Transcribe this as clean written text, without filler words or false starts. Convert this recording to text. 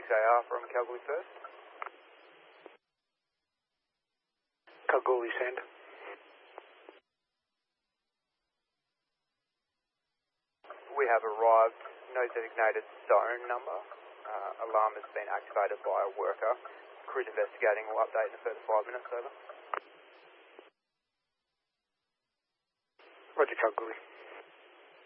6AR from Kalgoorlie First. Kalgoorlie send. We have arrived, no designated zone number. Alarm has been activated by a worker. Crew's investigating, will update in a further 5 minutes, over. Roger, Kalgoorlie.